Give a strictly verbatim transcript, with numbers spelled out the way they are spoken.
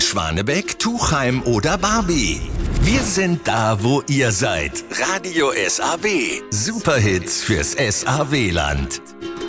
Schwanebeck, Tuchheim oder Barbie. Wir sind da, wo ihr seid. Radio S A W. Superhits fürs S A W-Land.